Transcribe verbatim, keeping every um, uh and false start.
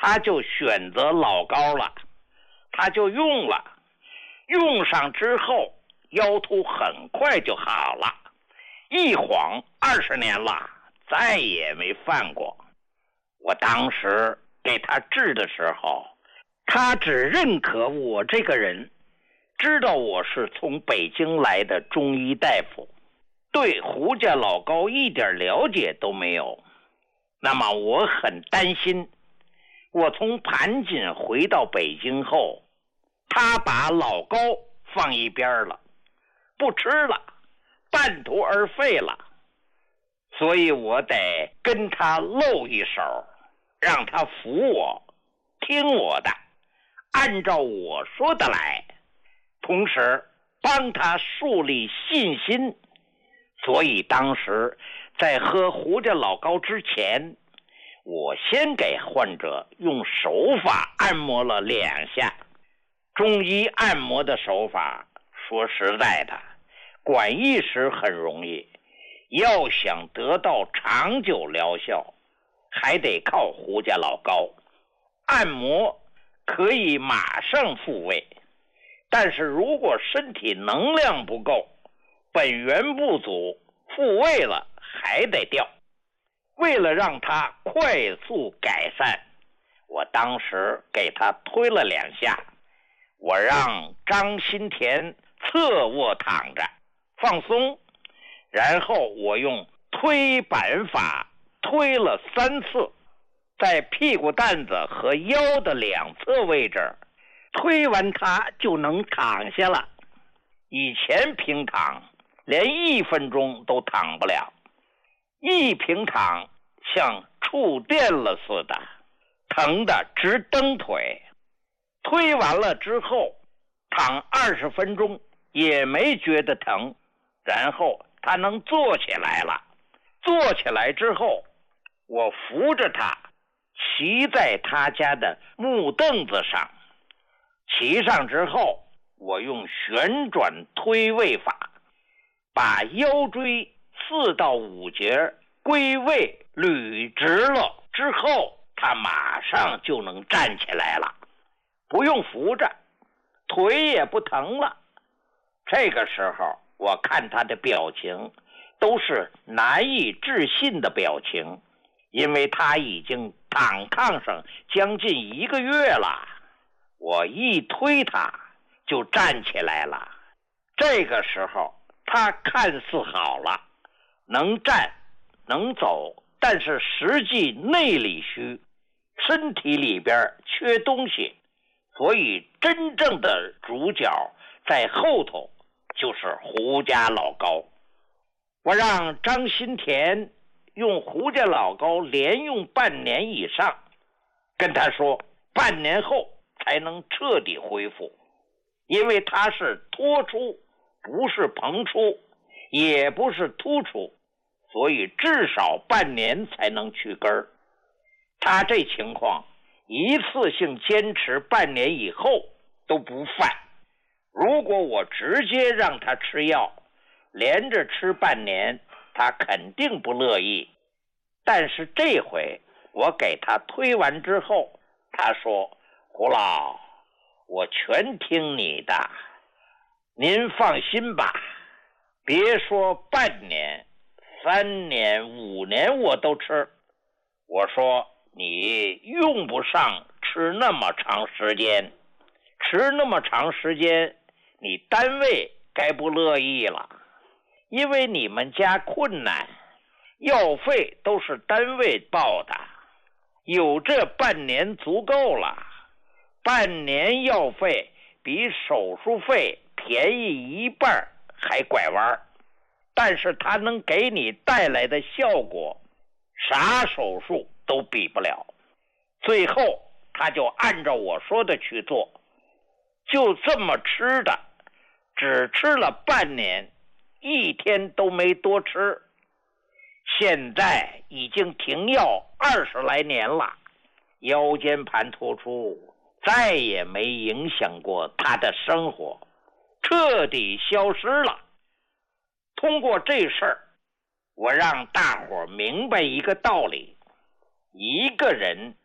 他就选择老高了，他就用了，用上之后腰突很快就好了，一晃二十年了，再也没犯过。我当时给他治的时候，他只认可我这个人，知道我是从北京来的中医大夫，对胡家老高一点了解都没有。那么我很担心，我从盘锦回到北京后，他把老高放一边了，不吃了，半途而废了，所以我得跟他露一手，让他服我，听我的，按照我说的来，同时帮他树立信心。所以当时在喝胡家老高之前，我先给患者用手法按摩了两下。中医按摩的手法，说实在的，管一时很容易，要想得到长久疗效，还得靠胡家老高。按摩可以马上复位，但是如果身体能量不够，本源不足，复位了还得掉。为了让他快速改善，我当时给他推了两下，我让张新田侧卧躺着放松，然后我用推板法推了三次，在屁股蛋子和腰的两侧位置，推完他就能躺下了。以前平躺连一分钟都躺不了，一平躺像触电了似的，疼得直蹬腿。推完了之后躺二十分钟也没觉得疼，然后他能坐起来了。坐起来之后，我扶着他骑在他家的木凳子上，骑上之后，我用旋转推位法把腰椎四到五节归位捋直了之后，他马上就能站起来了，不用扶着，腿也不疼了。这个时候我看他的表情都是难以置信的表情，因为他已经躺炕上将近一个月了。我一推他就站起来了，这个时候他看似好了，能站能走，但是实际内里虚，身体里边缺东西，所以真正的主角在后头，就是胡家老高。我让张新田用胡家老高连用半年以上，跟他说半年后才能彻底恢复，因为他是脱出，不是膨出，也不是突出，所以至少半年才能去根儿。他这情况一次性坚持半年以后都不犯，如果我直接让他吃药，连着吃半年，他肯定不乐意。但是这回我给他推完之后，他说：胡老，我全听你的，您放心吧，别说半年，三年五年我都吃。我说你用不上吃那么长时间，吃那么长时间你单位该不乐意了，因为你们家困难，药费都是单位报的，有这半年足够了。半年药费比手术费便宜一半还拐弯，但是它能给你带来的效果啥手术都比不了。最后他就按照我说的去做，就这么吃的，只吃了半年，一天都没多吃。现在已经停药二十来年了，腰间盘突出再也没影响过他的生活，彻底消失了。通过这事儿，我让大伙明白一个道理，一个人